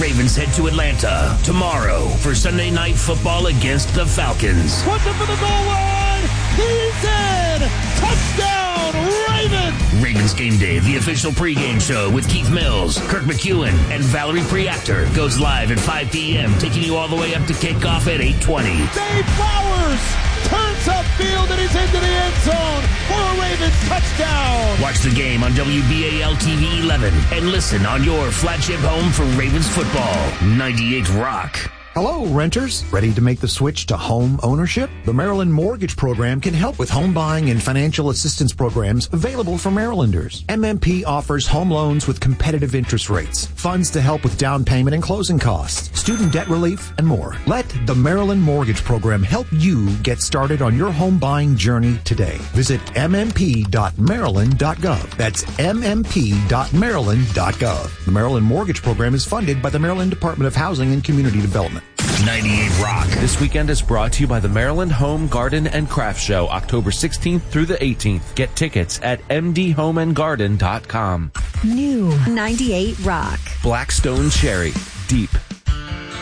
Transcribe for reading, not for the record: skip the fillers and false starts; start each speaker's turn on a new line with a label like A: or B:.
A: Ravens head to Atlanta tomorrow for Sunday Night Football against the Falcons.
B: Puts it for the goal line. He's in. Touchdown, Ravens.
A: Ravens Game Day, the official pregame show with Keith Mills, Kirk McEwen, and Valerie Priactor goes live at 5 p.m., taking you all the way up to kickoff at 8:20.
B: Dave Flowers turns upfield and he's into the end zone for a Ravens touchdown.
A: Watch the game on WBAL TV 11 and listen on your flagship home for Ravens football. 98 Rock.
C: Hello, renters. Ready to make the switch to home ownership? The Maryland Mortgage Program can help with home buying and financial assistance programs available for Marylanders. MMP offers home loans with competitive interest rates, funds to help with down payment and closing costs, student debt relief, and more. Let the Maryland Mortgage Program help you get started on your home buying journey today. Visit mmp.maryland.gov. That's mmp.maryland.gov. The Maryland Mortgage Program is funded by the Maryland Department of Housing and Community Development.
A: 98 Rock.
D: This weekend is brought to you by the Maryland Home, Garden, and Craft Show, October 16th through the 18th. Get tickets at mdhomeandgarden.com.
E: New 98 Rock.
D: Blackstone Cherry. Deep